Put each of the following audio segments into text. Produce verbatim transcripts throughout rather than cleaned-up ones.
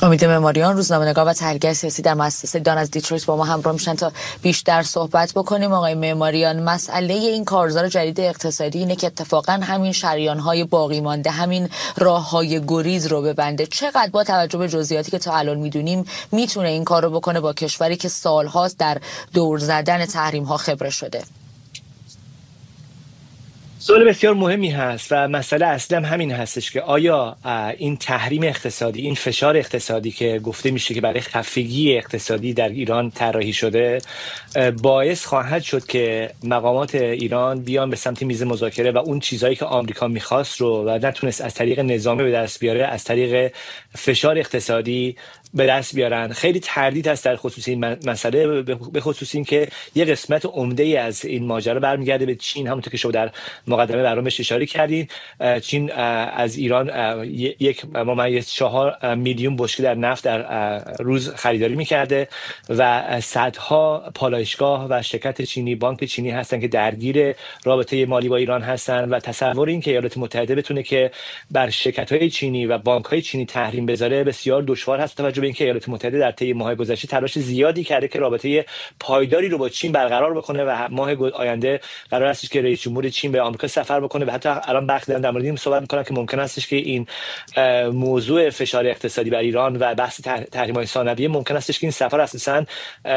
امید معماریان، روزنامه‌نگار و تحلیلگر سیاسی در مؤسسه دان از دیترویت با ما همراه میشن تا بیشتر صحبت بکنیم. آقای معماریان، مسئله این کارزار جدید اقتصادی اینه که اتفاقا همین شریان‌های باقی مانده، همین راه‌های گریز رو ببنده. چقدر با توجه به جزئیاتی که تا الان میدونیم میتونه این کارو بکنه با کشوری که سال‌هاست در دور زدن تحریم‌ها خبره شده؟ سوال بسیار مهمی هست و مسئله اصلی هم همین هستش که آیا این تحریم اقتصادی، این فشار اقتصادی که گفته میشه که برای خفگی اقتصادی در ایران طراحی شده، باعث خواهد شد که مقامات ایران بیان به سمت میز مذاکره و اون چیزایی که آمریکا میخواست رو و نتونست از طریق نظامی به دست بیاره از طریق فشار اقتصادی به دست بیارن؟ خیلی تردید هست در خصوص این مسئله، به خصوص این که یه قسمت عمده ای از این ماجرا برمیگرده به چین. همونطور که شما در مقدمه برنامه‌اش اشاره کردین، چین از ایران یک ممیز چهار میلیون بشکه در نفت در روز خریداری میکرده و صدها پالایشگاه و شرکت چینی، بانک چینی هستن که درگیر رابطه مالی با ایران هستن و تصور این که ایالات متحده بتونه که بر شرکت‌های چینی و بانک‌های چینی تحریم بذاره بسیار دشوار هست، توجه به اینکه ایالات متحده در طی ماه گذشته تلاش زیادی کرده که رابطه پایداری رو با چین برقرار بکنه و ماه آینده قرار است که رئیس جمهور چین به آمریکا سفر بکنه و حتی الان بخش دارن در مورد این صحبت می‌کنن که ممکن استش که این موضوع فشار اقتصادی بر ایران و بحث تحریم‌های ثانویه ممکن استش که این سفر اساساً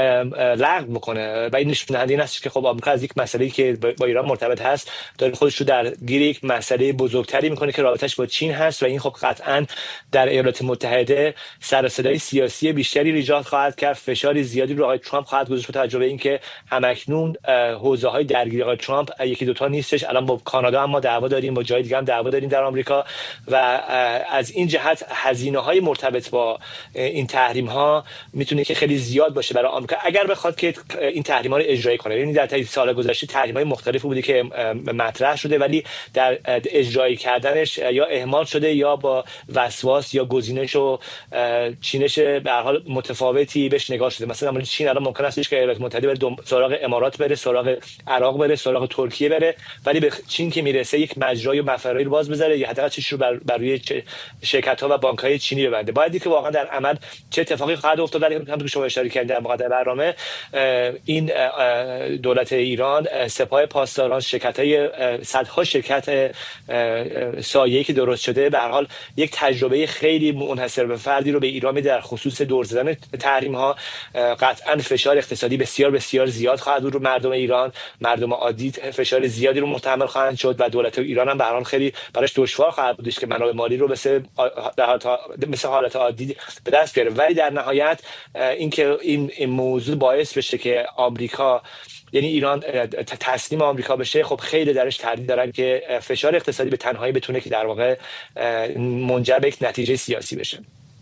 لغو بکنه و این نشون دهنده این است که خب آمریکا از یک مسئله‌ای که با ایران مرتبط هست داره خودش رو در گیر یک مسئله بزرگتری می‌کنه که رابطش با چین هست و این خب قطعاً در ایالات متحده سر و صدای سیاسی بیشتری ایجاد خواهد کرد، فشاری زیادی رو آقای ترامپ خواهد گذاشت با توجه به اینکه همکنون حوزه‌های درگیری آقای ترامپ یکی دو تا نیستش. الان با کانادا هم ما دعوا داریم، با جای دیگه هم دعوا داریم در آمریکا و از این جهت هزینه‌های مرتبط با این تحریم‌ها میتونه که خیلی زیاد باشه برای آمریکا اگر بخواد که این تحریم‌ها رو اجرایی کنه. یعنی در طی سال گذشته تحریم‌های مختلفی بودی که مطرح شده ولی در اجرایی کردنش یا اهمال شده یا با وسواس یا گزینش و چینش به هر حال متفاوتی بهش نگاه شده. مثلا در چین الان ممکن است که ایالات متحده بره سراغ امارات بره، سراغ عراق بره، سراغ ترکیه بره، ولی به چین که میرسه یک مجرای و مفرایی رو باز بذاره یا حداقل چیزی رو بر, بر روی شرکت‌ها و بانک‌های چینی ببنده. باید دید که واقعا در عمل چه اتفاقی خواهد افتاد. ولی همونطور که شما اشاره کردید در مقدمه برنامه، این دولت ایران، سپاه پاسداران، شرکت‌های صدها شرکت سایه‌ای که درست شده به هر حال یک تجربه خیلی منحصر به فردی رو به ایران میده در خصوص دور زدن تحریم ها. قطعا فشار اقتصادی بسیار بسیار زیاد خواهد بود رو مردم ایران، مردم عادی فشار زیادی رو محتمل خواهند شد و دولت ایران هم به هر حال خیلی براش دشوار خواهد بودش که منابع مالی رو مثل مثل حالت عادی به دست بیاره. ولی در نهایت اینکه این این موضوع باعث بشه که آمریکا، یعنی ایران، تسلیم آمریکا بشه، خب خیلی درش تردید دارن که فشار اقتصادی به تنهایی بتونه که در واقع منجر به یک نتیجه سیاسی بشه.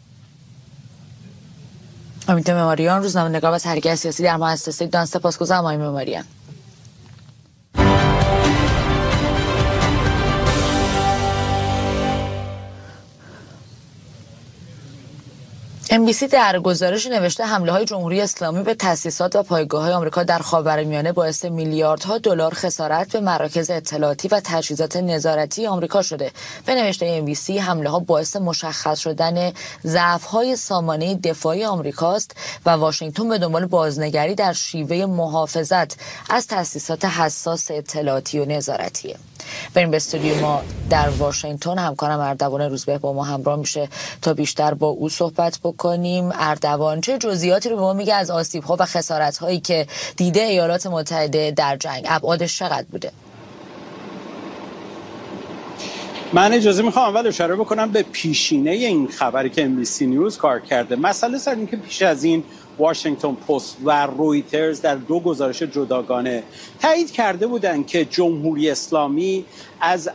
امید معماریان، روزنامه‌نگار و تحلیلگر سیاسی در مؤسسه دان. سپاسگزارم آقای معماریان. ام بی سی در گزارش نوشته حمله‌های جمهوری اسلامی به تأسیسات و پایگاه‌های آمریکا در خاورمیانه باعث میلیاردها دلار خسارت به مراکز اطلاعاتی و تجهیزات نظارتی آمریکا شده. به نوشته ام بی سی حمله‌ها باعث مشخص شدن ضعف‌های سامانه دفاعی آمریکاست و واشنگتن به دنبال بازنگری در شیوه محافظت از تأسیسات حساس اطلاعاتی و نظارتیه. بریم به استودیو ما در واشنگتن. همکارم اردوان روزبه با ما همراه میشه تا بیشتر با او صحبت بکنیم. اردوان، چه جزئیاتی رو به ما میگه از آسیب‌ها و خسارت‌هایی که دیده ایالات متحده در جنگ؟ ابعادش چقدر بوده؟ من اجازه میخوام اول اشاره بکنم به پیشینه این خبری که ام بی سی نیوز کار کرده. مسئله سر این که پیش از این واشنگتن پست و رویترز در دو گزارش جداگانه تایید کرده بودند که جمهوری اسلامی از